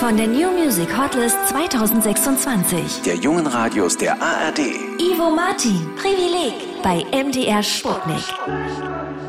von der New Music Hotlist 2026. Der jungen Radios der ARD. Ivo Martin, Privileg bei MDR Sputnik.